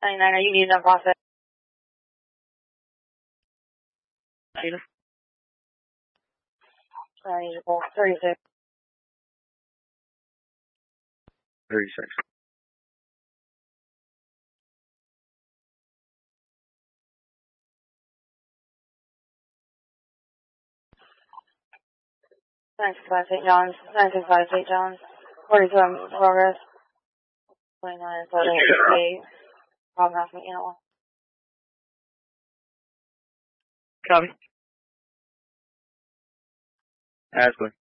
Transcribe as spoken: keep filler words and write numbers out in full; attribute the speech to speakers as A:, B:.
A: ninety-nine, are you needing a process?
B: Tina?
A: I need to pull thirty-six.
B: thirty-six.
A: nine six five Saint John's, nine six five Saint John's, forty-two in progress, twenty-nine, thirty-eight, problem asking, you know.
B: Copy. Ashley.